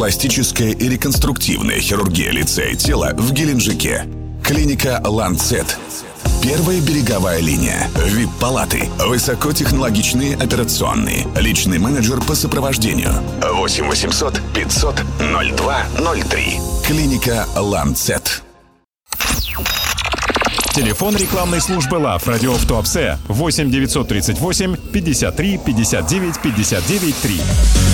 пластическая и реконструктивная хирургия лица и тела в Геленджике. Клиника «Ланцет». Первая береговая линия. ВИП-палаты. Высокотехнологичные операционные. Личный менеджер по сопровождению. 8 800 500 0203. Клиника «Ланцет». Телефон рекламной службы ЛАВ «Радио в Туапсе» 8 938 53 59 59 3.